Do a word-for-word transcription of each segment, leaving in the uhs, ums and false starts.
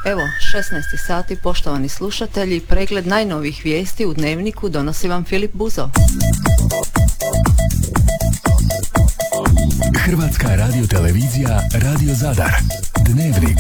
Evo, šesnaest sati, poštovani slušatelji, pregled najnovijih vijesti u Dnevniku donosi vam Filip Buzo. Hrvatska radiotelevizija, Radio Zadar. Dnevnik.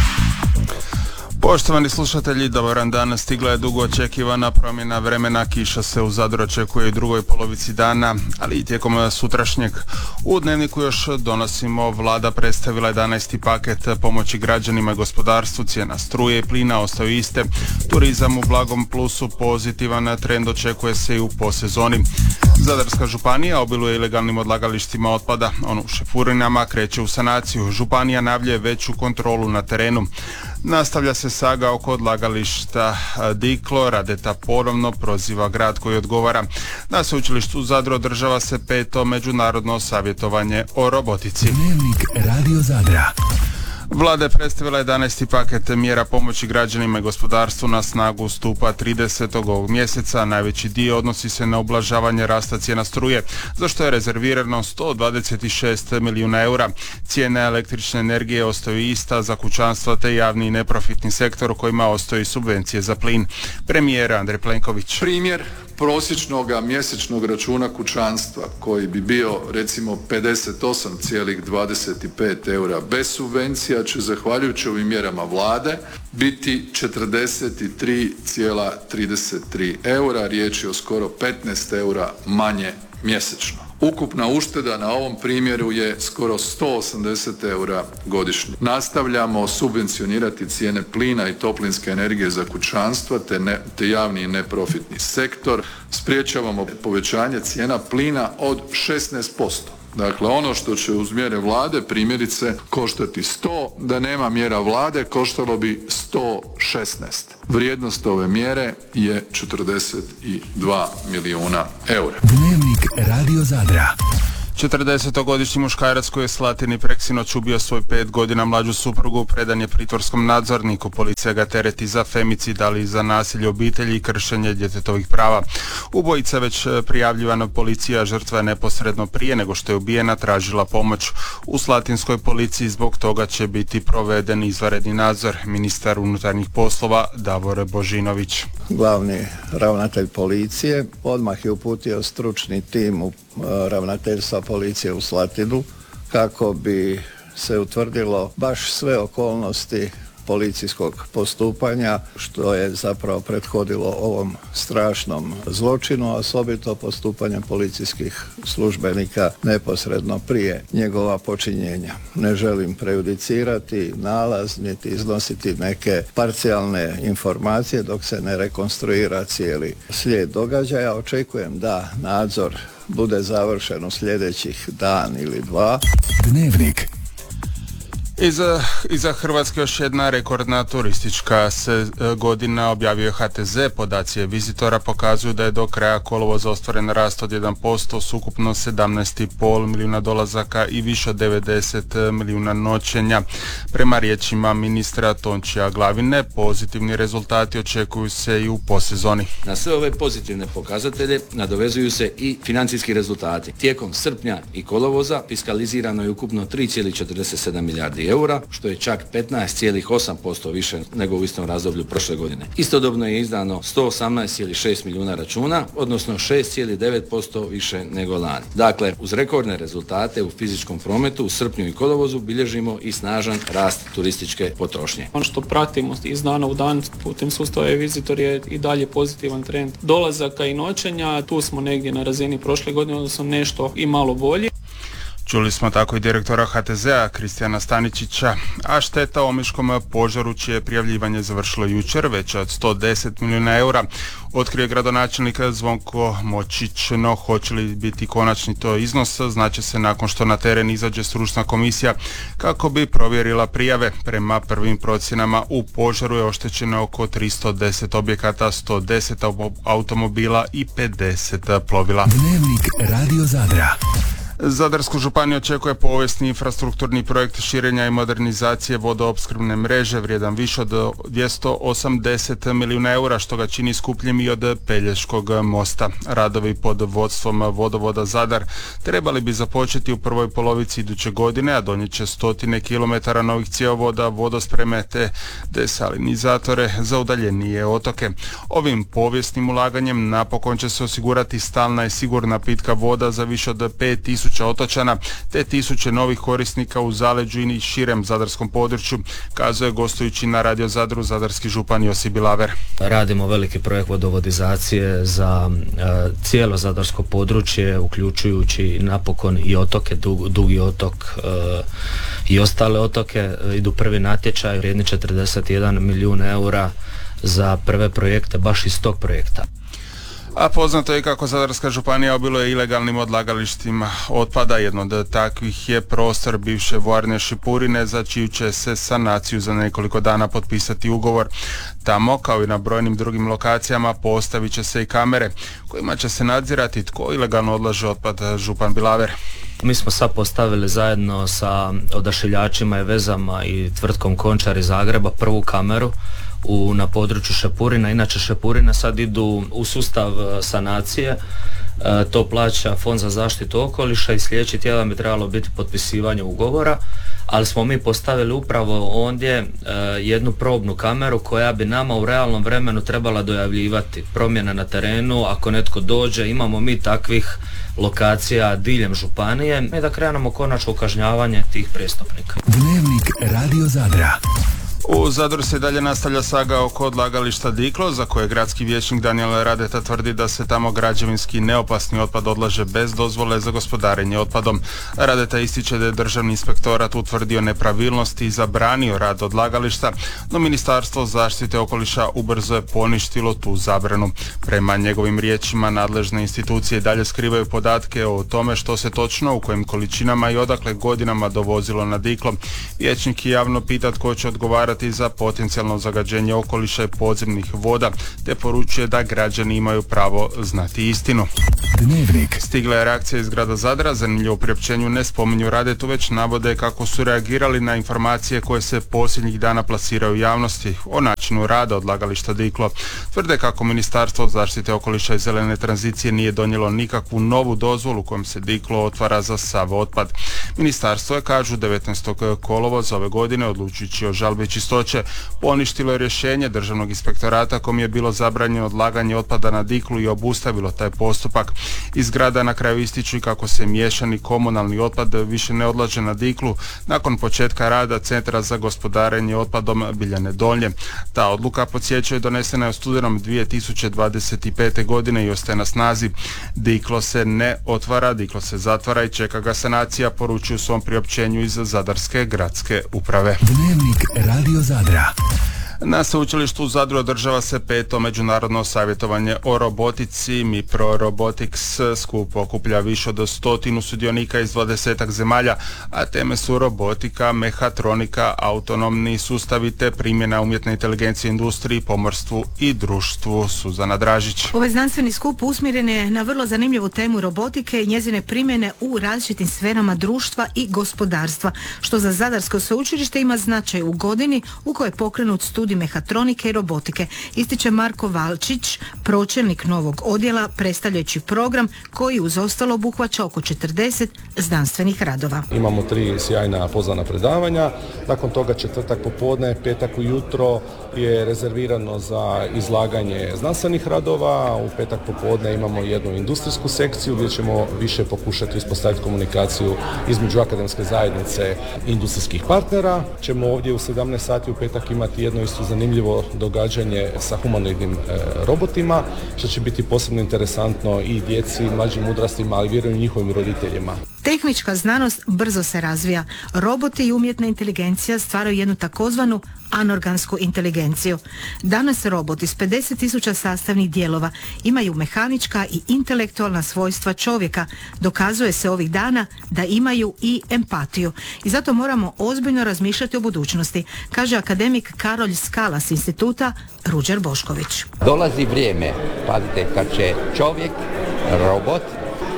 Poštovani slušatelji, dobar dan. Stigla je dugo očekivana promjena vremena. Kiša se u Zadru očekuje i drugoj polovici dana, ali i tijekom sutrašnjeg. U Dnevniku još donosimo, vlada predstavila jedanaesti paket pomoći građanima i gospodarstvu, cijena struje i plina ostaju iste, turizam u blagom plusu, pozitivan trend očekuje se i u posezoni. Zadarska županija obiluje ilegalnim odlagalištima otpada, ono u Šefurinama kreće u sanaciju. Županija najavljuje veću kontrolu na terenu. Nastavlja se saga oko odlagališta Diklo. Radeta ponovno proziva grad koji odgovara. Na sveučilištu u Zadru održava se peto međunarodno savjetovanje o robotici. Dnevnik Radio Zadra. Vlada je predstavila jedanaesti paket mjera pomoći građanima i gospodarstvu. Na snagu stupa tridesetog ovog mjeseca. Najveći dio odnosi se na ublažavanje rasta cijena struje, za što je rezervirano sto dvadeset šest milijuna eura. Cijene električne energije ostaju ista za kućanstva te javni i neprofitni sektor u kojima ostaju subvencije za plin. Premijer Andrej Plenković. Primjer prosječnog mjesečnog računa kućanstva koji bi bio recimo pedeset osam zarez dvadeset pet eura bez subvencija će zahvaljujući ovim mjerama vlade biti četrdeset tri zarez trideset tri eura, riječ je o skoro petnaest eura manje mjesečno. Ukupna ušteda na ovom primjeru je skoro sto osamdeset eura godišnje. Nastavljamo subvencionirati cijene plina i toplinske energije za kućanstva te, ne, te javni i neprofitni sektor. Spriječavamo povećanje cijena plina od šesnaest posto. Dakle, ono što će uz mjere vlade primjerice koštati sto, da nema mjera vlade koštalo bi sto šesnaest. Vrijednost ove mjere je četrdeset dva milijuna eura. Dnevnik Radio Zadra. četrdesetogodišnji muškarac koji je Slatini preksinoć ubio svoj pet godina mlađu suprugu predan je pritvorskom nadzorniku. Policija ga tereti za femicid, ali i za nasilje u obitelji i kršenje djetetovih prava. Ubojica već prijavljivana policija, žrtva je neposredno prije nego što je ubijena tražila pomoć u slatinskoj policiji, zbog toga će biti proveden izvanredni nadzor. Ministar unutarnjih poslova Davor Božinović. Glavni ravnatelj policije odmah je uputio stručni tim u ravnateljstva policije u Slatinu kako bi se utvrdilo baš sve okolnosti policijskog postupanja, što je zapravo prethodilo ovom strašnom zločinu, a osobito postupanjem policijskih službenika neposredno prije njegova počinjenja. Ne želim prejudicirati nalaz, niti iznositi neke parcijalne informacije dok se ne rekonstruira cijeli slijed događaja. Očekujem da nadzor bude završen u sljedećih dan ili dva. Dnevnik. Iza, iza Hrvatske još jedna rekordna turistička se godina, objavio je H T Z. Podaci vizitora pokazuju da je do kraja kolovoza ostvaren rast od jedan posto s ukupno sedamnaest zarez pet milijuna dolazaka i više od devedeset milijuna noćenja. Prema riječima ministra Tončija Glavine, pozitivni rezultati očekuju se i u posezoni. Na sve ove pozitivne pokazatelje nadovezuju se i financijski rezultati. Tijekom srpnja i kolovoza fiskalizirano je ukupno tri zarez četrdeset sedam milijardi eura, što je čak petnaest zarez osam posto više nego u istom razdoblju prošle godine. Istodobno je izdano sto osamnaest zarez šest milijuna računa, odnosno šest zarez devet posto više nego lani. Dakle, uz rekordne rezultate u fizičkom prometu u srpnju i kolovozu bilježimo i snažan rast turističke potrošnje. Ono što pratimo iz dana u dan putem sustava e-Visitor je i dalje pozitivan trend dolazaka i noćenja. Tu smo negdje na razini prošle godine, odnosno nešto i malo bolje. Čuli smo tako i direktora H T Z-a Kristijana Staničića, a šteta u omiškom požaru čije prijavljivanje završilo jučer, veća od sto deset milijuna eura, otkrio je gradonačelnik Zvonko Močić. No, hoće li biti konačni to iznos, znaće se nakon što na teren izađe stručna komisija kako bi provjerila prijave. Prema prvim procjenama u požaru je oštećeno oko tristo deset objekata, sto deset automobila i pedeset plovila. Dnevnik Radio Zadra. Zadarsku županiju očekuje povijesni infrastrukturni projekt širenja i modernizacije vodoopskrbne mreže vrijedan više od dvjesto osamdeset milijuna eura, što ga čini skupljim i od Pelješkog mosta. Radovi pod vodstvom Vodovoda Zadar trebali bi započeti u prvoj polovici iduće godine, a donijet će stotine kilometara novih cjevovoda, vodospreme te desalinizatore za udaljenije otoke. Ovim povijesnim ulaganjem napokon će se osigurati stalna i sigurna pitka voda za više od pet tisuća otočana te tisuće novih korisnika u zaleđu i širem zadarskom području, kazuje gostujući na Radio Zadru zadarski župan Josip Bilaver. Radimo veliki projekt vodovodizacije za e, cijelo zadarsko područje, uključujući napokon i otoke, dug, Dugi otok e, i ostale otoke. E, idu prvi natječaj vrijedni četrdeset jedan milijun eura za prve projekte baš iz tog projekta. A poznato je kako Zadarska županija obiluje ilegalnim odlagalištima otpada. Jedno od takvih je prostor bivše vojarne Šipurine, za čiju će se sanaciju za nekoliko dana potpisati ugovor. Tamo, kao i na brojnim drugim lokacijama, postavit će se i kamere kojima će se nadzirati tko ilegalno odlaže otpad, župan Bilaver. Mi smo sad postavili zajedno sa odašiljačima i vezama i tvrtkom Končar iz Zagreba prvu kameru u, na području Šepurina. Inače Šepurine sad idu u sustav sanacije, e, to plaća Fond za zaštitu okoliša i sljedeći tjedan bi trebalo biti potpisivanje ugovora, ali smo mi postavili upravo ondje e, jednu probnu kameru koja bi nama u realnom vremenu trebala dojavljivati promjene na terenu. Ako netko dođe, imamo mi takvih lokacija diljem županije i da krenemo konačno u kažnjavanje tih prijestupnika. Dnevnik Radio Zadra. U Zadru se dalje nastavlja saga oko odlagališta Diklo, za koje gradski vijećnik Danijel Radeta tvrdi da se tamo građevinski neopasni otpad odlaže bez dozvole za gospodarenje otpadom. Radeta ističe da je državni inspektorat utvrdio nepravilnosti i zabranio rad odlagališta, no Ministarstvo zaštite okoliša ubrzo je poništilo tu zabranu. Prema njegovim riječima, nadležne institucije dalje skrivaju podatke o tome što se točno, u kojim količinama i odakle godinama dovozilo na Diklo. Vijećnik je javno pita tko će odgovarati za potencijalno zagađenje okoliša i podzemnih voda, te poručuje da građani imaju pravo znati istinu. Dnevnik. Stigla je reakcija iz grada Zadra, zanimljivo u priopćenju ne spominju Radetu, već navode kako su reagirali na informacije koje se posljednjih dana plasiraju u javnosti o načinu rada odlagališta Diklo. Tvrde kako Ministarstvo zaštite okoliša i zelene tranzicije nije donijelo nikakvu novu dozvolu kojom se Diklo otvara za sav otpad. Ministarstvo je, kažu, devetnaestog kolovoza ove godine, odlučujući o žalbi čistoće, poništilo je rješenje državnog inspektorata kom je bilo zabranjeno odlaganje otpada na Diklu i obustavilo taj postupak. Iz grada na kraju ističu i kako se miješani komunalni otpad više ne odlaže na Diklu nakon početka rada Centra za gospodarenje otpadom Biljane Donje. Ta odluka, podsjećaju, je donesena je u studenom dvije tisuće dvadeset pete. godine i ostaje na snazi. Diklo se ne otvara, Diklo se zatvara i čeka ga sanacija, poručuju u svom priopćenju iz Zadarske gradske uprave. Dnevnik Radio Zadra. Na sveučilištu u Zadru održava se peto međunarodno savjetovanje o robotici. MIPRO Robotics skup okuplja više od stotinu sudionika iz dvadesetak zemalja, a teme su robotika, mehatronika, autonomni sustavi te primjena umjetne inteligencije u industriji, pomorstvu i društvu. Suzana Dražić. Ovaj znanstveni skup usmjeren je na vrlo zanimljivu temu robotike i njezine primjene u različitim sferama društva i gospodarstva, što za Zadarsko sveučilište ima značaj u godini u kojoj je pokrenut studij mehatronike i robotike, ističe Marko Valčić, pročelnik novog odjela, predstavljajući program koji uz ostalo obuhvaća oko četrdeset znanstvenih radova. Imamo tri sjajna pozvana predavanja, nakon toga četvrtak popodne, petak ujutro je rezervirano za izlaganje znanstvenih radova, u petak popodne imamo jednu industrijsku sekciju gdje ćemo više pokušati uspostaviti komunikaciju između akademske zajednice i industrijskih partnera. Ćemo ovdje u sedamnaest sati u petak imati jedno isto zanimljivo događanje sa humanoidnim e, robotima, što će biti posebno interesantno i djeci, mlađim uzrastima, ali vjerujem i njihovim roditeljima. Tehnička znanost brzo se razvija. Roboti i umjetna inteligencija stvaraju jednu takozvanu anorgansku inteligenciju. Danas roboti s pedeset tisuća sastavnih dijelova imaju mehanička i intelektualna svojstva čovjeka. Dokazuje se ovih dana da imaju i empatiju. I zato moramo ozbiljno razmišljati o budućnosti, kaže akademik Karolj Skala s instituta Ruđer Bošković. Dolazi vrijeme, pazite, kad će čovjek, robot,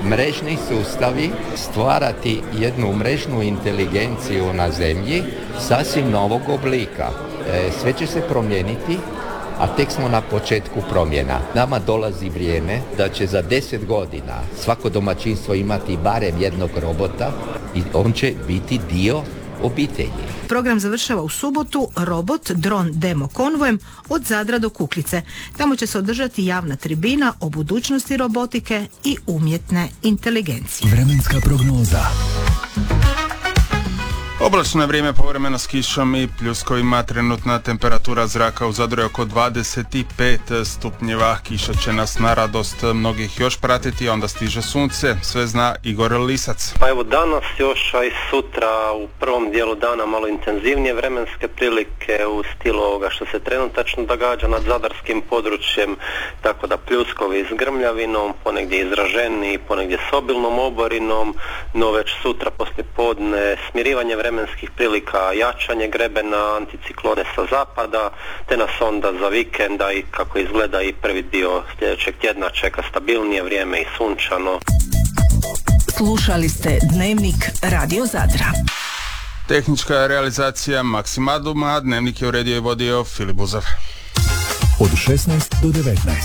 mrežni sustavi, stvarati jednu mrežnu inteligenciju na zemlji sasvim novog oblika. E, sve će se promijeniti, a tek smo na početku promjena. Nama dolazi vrijeme da će za deset godina svako domaćinstvo imati barem jednog robota i on će biti dio obitelji. Program završava u subotu robot dron demo konvojem od Zadra do Kuklice. Tamo će se održati javna tribina o budućnosti robotike i umjetne inteligencije. Vremenska prognoza. Oblačno je vrijeme, povremeno s kišom i pljuskovima. Trenutna temperatura zraka u Zadru je oko dvadeset pet stupnjeva. Kiša će nas na radost mnogih još pratiti, onda stiže sunce. Sve zna Igor Lisac. Pa evo danas još, a i sutra u prvom dijelu dana malo intenzivnije vremenske prilike u stilu ovoga što se trenutačno događa nad zadarskim područjem, tako da pljuskovi s grmljavinom, ponegdje izraženiji, ponegdje s obilnom oborinom, no već sutra poslije podne smirivanje vremenskih vremenskih prilika, jačanje grebena, anticiklone sa zapada, te nas onda za vikenda i kako izgleda i prvi dio sljedećeg tjedna čeka stabilnije vrijeme i sunčano. Slušali ste Dnevnik Radio Zadra. Tehnička realizacija Maksimaduma, Dnevnik je uredio i vodio Filip Buzav. Od šesnaest do devetnaest.